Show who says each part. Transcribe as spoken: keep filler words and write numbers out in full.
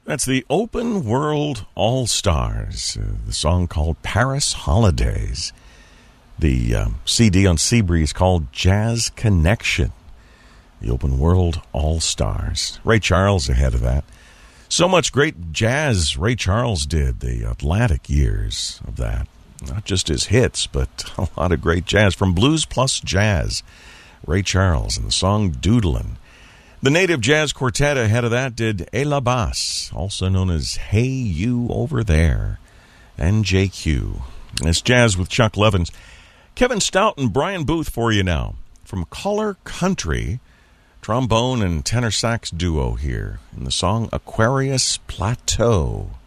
Speaker 1: That's the Open World All-Stars, uh, the song called Paris Holidays. The uh, C D on Seabreeze called Jazz Connection. The Open World All-Stars. Ray Charles ahead of that. So much great jazz Ray Charles did, the Atlantic years of that. Not just his hits, but a lot of great jazz. From Blues Plus Jazz, Ray Charles and the song Doodlin'. The Native Jazz Quartet ahead of that did Et La Basse, also known as Hey You Over There, and J Q. It's Jazz with Chuck Levins. Kevin Stout and Brian Booth for you now. From Color Country, trombone and tenor sax duo here in the song Aquarius Plateau.